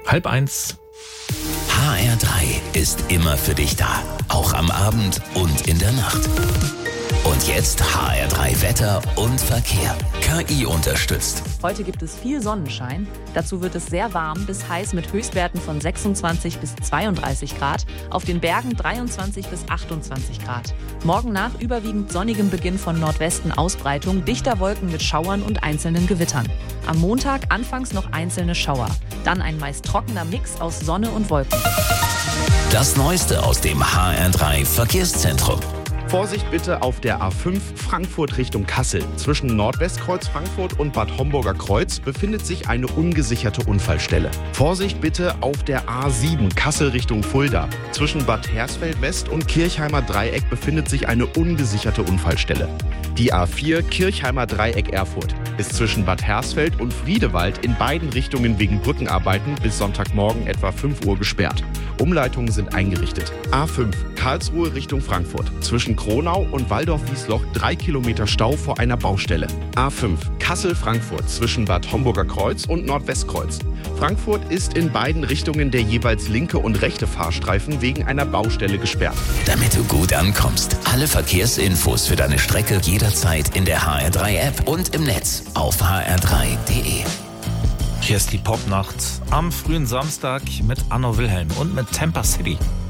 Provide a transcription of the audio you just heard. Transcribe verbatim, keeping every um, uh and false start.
Halb eins. H R drei ist immer für dich da. Auch am Abend und in der Nacht. Und jetzt H R drei Wetter und Verkehr. K I unterstützt. Heute gibt es viel Sonnenschein. Dazu wird es sehr warm bis heiß mit Höchstwerten von sechsundzwanzig bis zweiunddreißig Grad. Auf den Bergen dreiundzwanzig bis achtundzwanzig Grad. Morgen nach überwiegend sonnigem Beginn von Nordwesten Ausbreitung, dichter Wolken mit Schauern und einzelnen Gewittern. Am Montag anfangs noch einzelne Schauer. Dann ein meist trockener Mix aus Sonne und Wolken. Das Neueste aus dem H R drei Verkehrszentrum. Vorsicht bitte auf der A fünf Frankfurt Richtung Kassel. Zwischen Nordwestkreuz Frankfurt und Bad Homburger Kreuz befindet sich eine ungesicherte Unfallstelle. Vorsicht bitte auf der A sieben Kassel Richtung Fulda. Zwischen Bad Hersfeld West und Kirchheimer Dreieck befindet sich eine ungesicherte Unfallstelle. Die A vier Kirchheimer Dreieck Erfurt ist zwischen Bad Hersfeld und Friedewald in beiden Richtungen wegen Brückenarbeiten bis Sonntagmorgen etwa fünf Uhr gesperrt. Umleitungen sind eingerichtet. A fünf Karlsruhe Richtung Frankfurt. Zwischen Kronau und Waldorf-Wiesloch drei Kilometer Stau vor einer Baustelle. A fünf Kassel-Frankfurt zwischen Bad Homburger Kreuz und Nordwestkreuz. Frankfurt ist in beiden Richtungen der jeweils linke und rechte Fahrstreifen wegen einer Baustelle gesperrt. Damit du gut ankommst. Alle Verkehrsinfos für deine Strecke jederzeit in der H R drei App und im Netz auf h r drei punkt d e. Hier ist die Popnacht am frühen Samstag mit Anno Wilhelm und mit Tampa City.